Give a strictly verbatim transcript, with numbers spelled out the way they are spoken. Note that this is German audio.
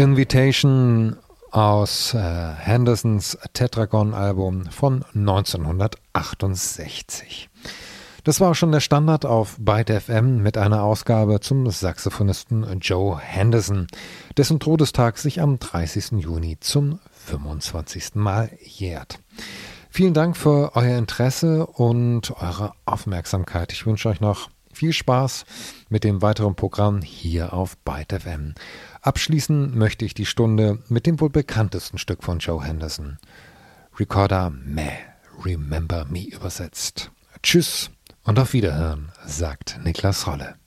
Invitation aus äh, Hendersons Tetragon-Album von neunzehnhundertachtundsechzig. Das war auch schon der Standard auf Byte F M mit einer Ausgabe zum Saxophonisten Joe Henderson, dessen Todestag sich am dreißigsten Juni zum fünfundzwanzigsten Mal jährt. Vielen Dank für euer Interesse und eure Aufmerksamkeit. Ich wünsche euch noch viel Spaß mit dem weiteren Programm hier auf Byte F M. Abschließen möchte ich die Stunde mit dem wohl bekanntesten Stück von Joe Henderson. Recorder Meh, Remember Me übersetzt. Tschüss und auf Wiederhören, sagt Niklas Rolle.